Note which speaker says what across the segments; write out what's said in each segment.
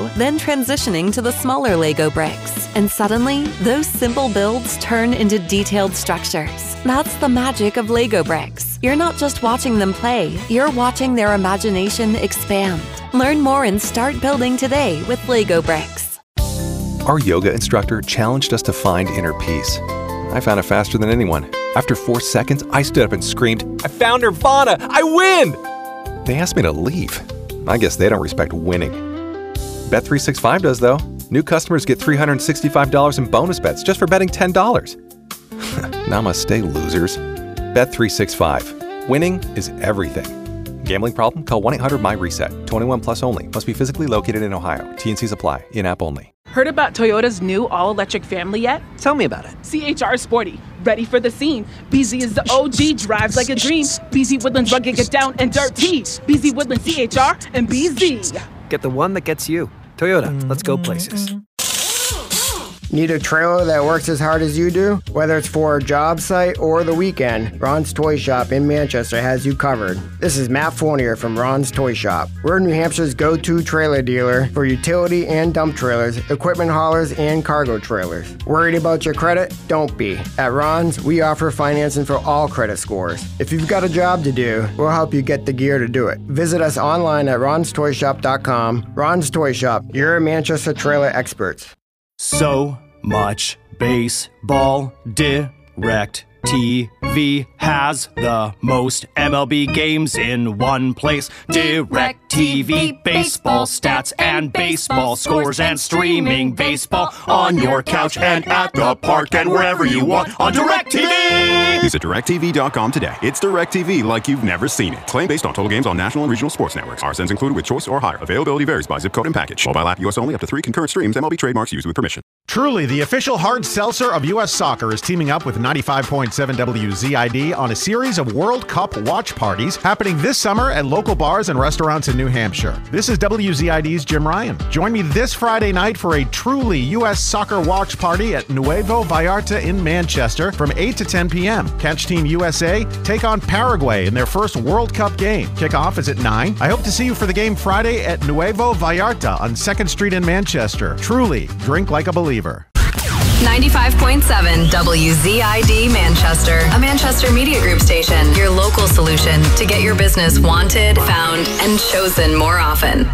Speaker 1: Lego, then transitioning to the smaller Lego bricks. And suddenly, those simple builds turn into detailed structures. That's the magic of Lego bricks. You're not just watching them play, you're watching their imagination expand. Learn more and start building today with Lego bricks.
Speaker 2: Our yoga instructor challenged us to find inner peace. I found it faster than anyone. After 4 seconds, I stood up and screamed, "I found Nirvana! I win!" They asked me to leave. I guess they don't respect winning. Bet365 does, though. New customers get $365 in bonus bets just for betting $10. Namaste, losers. Bet365. Winning is everything. Gambling problem? Call 1-800-MY-RESET. 21 plus only. Must be physically located in Ohio. T&Cs apply. In-app only.
Speaker 3: Heard about Toyota's new all-electric family yet?
Speaker 4: Tell me about it.
Speaker 3: CHR Sporty. Ready for the scene. BZ is the OG, drives like a dream. BZ Woodlands rugged, get down and dirty. BZ Woodlands CHR and BZ.
Speaker 4: Get the one that gets you. Toyota, let's go places.
Speaker 5: Need a trailer that works as hard as you do? Whether it's for a job site or the weekend, Ron's Toy Shop in Manchester has you covered. This is Matt Fournier from Ron's Toy Shop. We're New Hampshire's go-to trailer dealer for utility and dump trailers, equipment haulers, and cargo trailers. Worried about your credit? Don't be. At Ron's, we offer financing for all credit scores. If you've got a job to do, we'll help you get the gear to do it. Visit us online at ronstoyshop.com. Ron's Toy Shop, your Manchester trailer experts.
Speaker 6: So much baseball. Direct TV has the most MLB games in one place. Direct TV, baseball stats and baseball scores and streaming baseball on your couch and at the park and wherever you want on Direct TV.
Speaker 7: Visit DirecTV.com today. It's Direct TV like you've never seen it. Claim based on total games on national and regional sports networks. RSNs included with choice or higher. Availability varies by zip code and package. Mobile app US only, up to 3 concurrent streams. MLB trademarks used with permission.
Speaker 8: Truly, the official hard seltzer of U.S. soccer is teaming up with 95.7 WZID on a series of World Cup watch parties happening this summer at local bars and restaurants in New Hampshire. This is WZID's Jim Ryan. Join me this Friday night for a truly U.S. soccer watch party at Nuevo Vallarta in Manchester from 8 to 10 p.m. Catch Team USA take on Paraguay in their first World Cup game. Kickoff is at 9. I hope to see you for the game Friday at Nuevo Vallarta on 2nd Street in Manchester. Truly, drink like a believer.
Speaker 9: 95.7 WZID Manchester, a Manchester Media Group station, your local solution to get your business wanted, found, and chosen more often.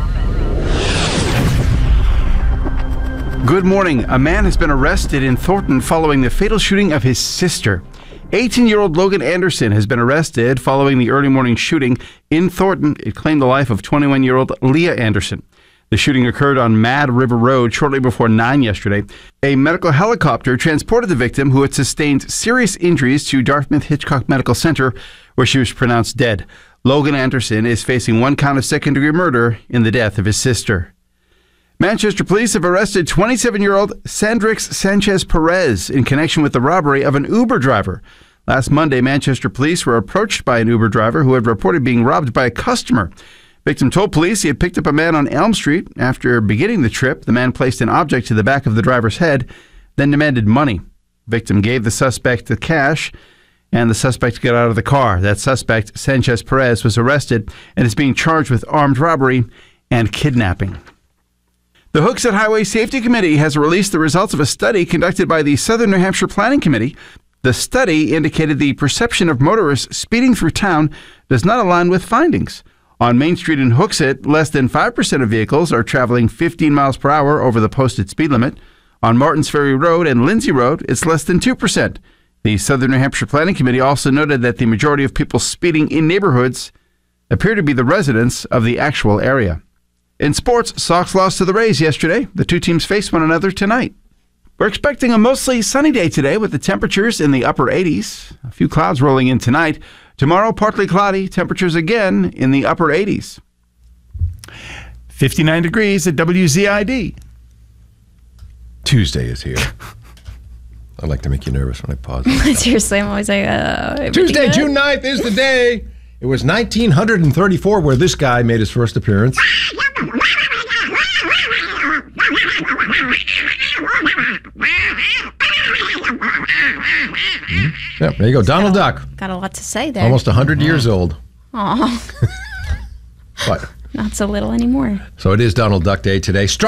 Speaker 10: Good morning. A man has been arrested in Thornton following the fatal shooting of his sister. 18-year-old Logan Anderson has been arrested following the early morning shooting in Thornton. It claimed the life of 21-year-old Leah Anderson. The shooting occurred on Mad River Road shortly before 9 yesterday. A medical helicopter transported the victim, who had sustained serious injuries, to Dartmouth Hitchcock Medical Center, where she was pronounced dead. Logan Anderson is facing 1 count of second-degree murder in the death of his sister. Manchester police have arrested 27-year-old Sandrix Sanchez Perez in connection with the robbery of an Uber driver. Last Monday, Manchester police were approached by an Uber driver who had reported being robbed by a customer. Victim told police he had picked up a man on Elm Street. After beginning the trip, the man placed an object to the back of the driver's head, then demanded money. Victim gave the suspect the cash, and the suspect got out of the car. That suspect, Sanchez Perez, was arrested and is being charged with armed robbery and kidnapping. The Hooksett Highway Safety Committee has released the results of a study conducted by the Southern New Hampshire Planning Committee. The study indicated the perception of motorists speeding through town does not align with findings. On Main Street in Hooksett, less than 5% of vehicles are traveling 15 miles per hour over the posted speed limit. On Martins Ferry Road and Lindsay Road, it's less than 2%. The Southern New Hampshire Planning Committee also noted that the majority of people speeding in neighborhoods appear to be the residents of the actual area. In sports, Sox lost to the Rays yesterday. The two teams face one another tonight. We're expecting a mostly sunny day today with the temperatures in the upper 80s. A few clouds rolling in tonight. Tomorrow, partly cloudy, temperatures again in the upper 80s. 59 degrees at WZID.
Speaker 11: Tuesday is here. I like to make you nervous when I pause.
Speaker 12: Seriously, I'm always like,
Speaker 11: Tuesday,
Speaker 12: good?
Speaker 11: June 9th is the day. It was 1934 where this guy made his first appearance. Yeah, there you go. Donald Duck.
Speaker 12: Got a lot to say there.
Speaker 11: Almost 100 years old.
Speaker 12: Aw.
Speaker 11: But
Speaker 12: Not so little anymore.
Speaker 11: so it is Donald Duck Day today.